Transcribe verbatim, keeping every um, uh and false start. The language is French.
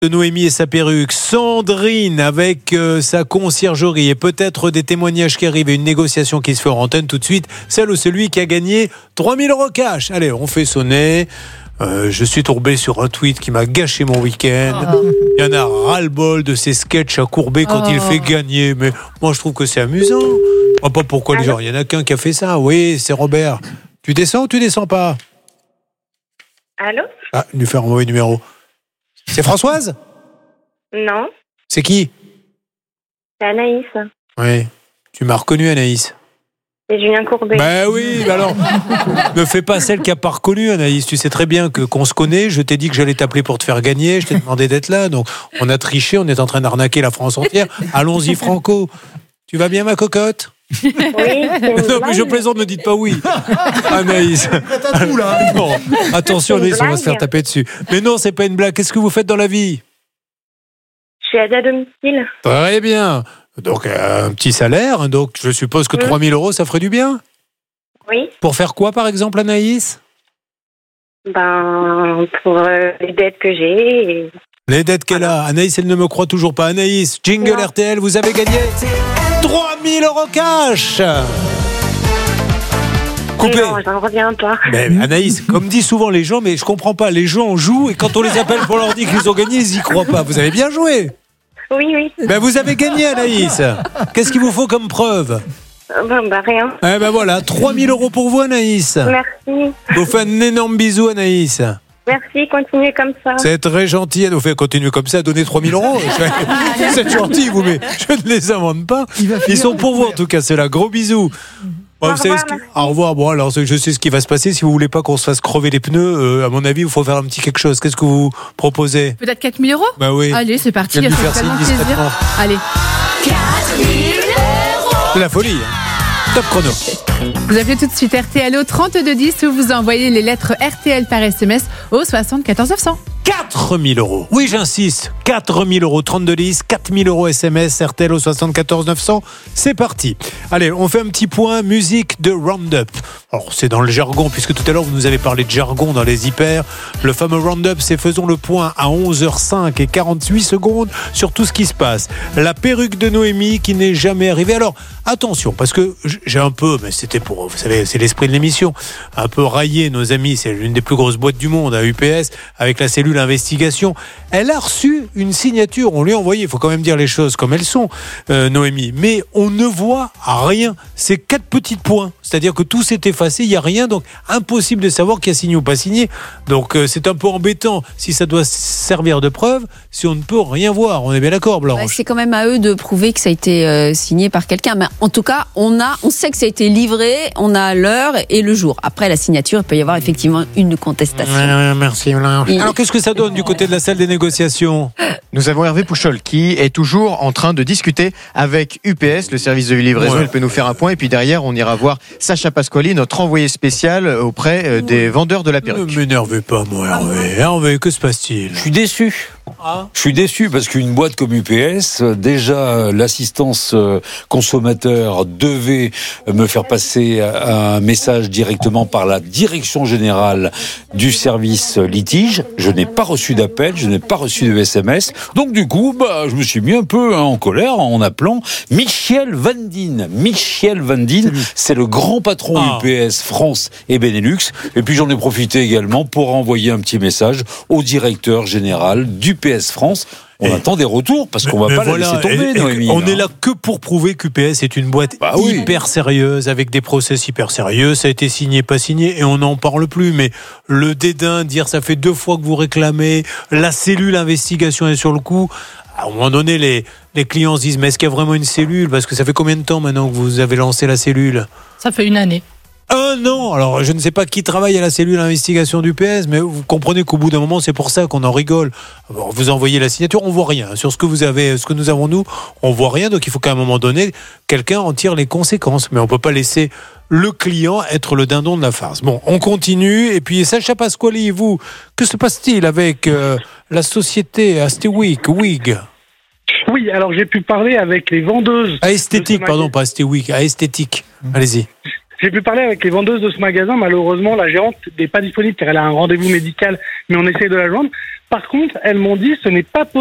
de Noémie et sa perruque, Sandrine avec euh, sa conciergerie et peut-être des témoignages qui arrivent et une négociation qui se fait en antenne tout de suite, celle ou celui qui a gagné trois mille euros cash. Allez, on fait sonner. Euh, je suis tombé sur un tweet qui m'a gâché mon week-end. Oh. Il y en a ras-le-bol de ces sketchs à courber quand oh. il fait gagner. Mais moi, je trouve que c'est amusant. Je vois pas pourquoi les gens. Il y en a qu'un qui a fait ça. Oui, c'est Robert. Tu descends ou tu descends pas? Allô? Ah, lui faire un mauvais numéro. C'est Françoise? Non. C'est qui? C'est Anaïs. Oui. Tu m'as reconnu, Anaïs? C'est Julien Courbet. Ben oui, ben alors, ne fais pas celle qui n'a pas reconnu, Anaïs. Tu sais très bien que qu'on se connaît. Je t'ai dit que j'allais t'appeler pour te faire gagner. Je t'ai demandé d'être là. Donc, on a triché. On est en train d'arnaquer la France entière. Allons-y, Franco. Tu vas bien, ma cocotte? Oui. Non, mais je plaisante, ne dites pas oui. Anaïs. Bon, attention, Anaïs, on va se faire taper dessus. Mais non, c'est pas une blague. Qu'est-ce que vous faites dans la vie? Je suis aide à domicile. Très bien. Donc, euh, un petit salaire. Donc, je suppose que mmh. trois mille euros, ça ferait du bien? Oui. Pour faire quoi, par exemple, Anaïs? Ben, pour euh, les dettes que j'ai. Et... Les dettes qu'elle a. Anaïs, elle ne me croit toujours pas. Anaïs, jingle non. R T L, vous avez gagné trois mille euros cash. Coupé. Non, j'en reviens pas. Mais Anaïs, comme disent souvent les gens, mais je comprends pas, les gens jouent et quand on les appelle pour leur dire qu'ils ont gagné, ils y croient pas. Vous avez bien joué. Oui, oui. Ben vous avez gagné, Anaïs. Qu'est-ce qu'il vous faut comme preuve? Ben, ben rien. Eh ben voilà, trois mille euros pour vous, Anaïs. Merci. Je vous fais un énorme bisou, Anaïs. Merci, continuez comme ça. C'est très gentil, elle nous fait continuer comme ça, donner trois mille euros. C'est gentil, vous, mais je ne les invente pas. Ils sont pour vous, en tout cas, c'est là. Gros bisous. Bon, au, vous savez revoir, ce qui... Au revoir. Bon, alors, je sais ce qui va se passer. Si vous voulez pas qu'on se fasse crever les pneus, euh, à mon avis, il faut faire un petit quelque chose. Qu'est-ce que vous proposez? Peut-être quatre mille euros? Bah oui. Allez, c'est parti. Il va faire signe discrètement. Allez. quatre mille euros. La folie. Top chrono. Vous appelez tout de suite R T L au trente-deux dix ou vous envoyez les lettres R T L par S M S au soixante-quatorze neuf cents. quatre mille euros. Oui, j'insiste. quatre mille euros, trente-deux dix, quatre mille euros S M S, R T L au soixante-quatorze neuf cents. C'est parti. Allez, on fait un petit point musique de Roundup. Alors, c'est dans le jargon, puisque tout à l'heure, vous nous avez parlé de jargon dans les hyper. Le fameux Roundup, c'est faisons le point à onze heures cinq et quarante-huit secondes sur tout ce qui se passe. La perruque de Noémie qui n'est jamais arrivée. Alors, attention, parce que j'ai un peu, mais c'était pour, vous savez, c'est l'esprit de l'émission, un peu raillé nos amis. C'est l'une des plus grosses boîtes du monde à U P S, avec la cellule investigation. Elle a reçu une signature, on lui a envoyé, il faut quand même dire les choses comme elles sont, euh, Noémie, mais on ne voit rien. C'est quatre petits points, c'est-à-dire que tout s'est effacé, il n'y a rien, donc impossible de savoir qui a signé ou pas signé. Donc euh, c'est un peu embêtant si ça doit servir de preuve, si on ne peut rien voir. On est bien d'accord, Blanche? Bah, c'est quand même à eux de prouver que ça a été euh, signé par quelqu'un, mais en tout cas, on a, on sait que ça a été livré, on a l'heure et le jour. Après la signature, il peut y avoir effectivement une contestation. Ouais, merci, Blanche. Et... Alors qu'est-ce que ça donne du côté de la salle des négociations? Nous avons Hervé Pouchol qui est toujours en train de discuter avec U P S, le service de livraison. Ouais. Il peut nous faire un point et puis derrière on ira voir Sacha Pasquali, notre envoyé spécial auprès des vendeurs de la perruque. Ne m'énervez pas moi, Hervé. Hervé, que se passe-t-il? Je suis déçu. Ah. Je suis déçu parce qu'une boîte comme U P S, déjà l'assistance consommateur devait me faire passer un message directement par la direction générale du service litige. Je n'ai pas reçu d'appel, je n'ai pas reçu de S M S. Donc du coup, bah, je me suis mis un peu hein, en colère en appelant Michel Van Dien. Michel Van Dien, c'est le grand patron ah. U P S France et Benelux. Et puis j'en ai profité également pour envoyer un petit message au directeur général du U P S France. On et attend des retours parce qu'on ne va pas voilà, la laisser tomber, et, Noémie. On est là que pour prouver qu'U P S est une boîte bah hyper oui. sérieuse, avec des process hyper sérieux. Ça a été signé, pas signé, et on n'en parle plus. Mais le dédain, dire ça fait deux fois que vous réclamez, la cellule investigation est sur le coup. À un moment donné, les, les clients se disent mais est-ce qu'il y a vraiment une cellule? Parce que ça fait combien de temps maintenant que vous avez lancé la cellule? Ça fait une année. Un an. Alors, je ne sais pas qui travaille à la cellule d'investigation du P S, mais vous comprenez qu'au bout d'un moment, c'est pour ça qu'on en rigole. Alors, vous envoyez la signature, on voit rien. Sur ce que vous avez, ce que nous avons nous, on voit rien. Donc, il faut qu'à un moment donné, quelqu'un en tire les conséquences. Mais on peut pas laisser le client être le dindon de la farce. Bon, on continue. Et puis, Sacha Pasquali, vous, que se passe-t-il avec euh, la société Astéwick, Wig? Oui, alors j'ai pu parler avec les vendeuses. À esthétique, pardon, pas Astéwick, à esthétique. Allez-y. J'ai pu parler avec les vendeuses de ce magasin. Malheureusement, la gérante n'est pas disponible car elle a un rendez-vous médical, mais on essaie de la joindre. Par contre, elles m'ont dit ce n'est pas possible.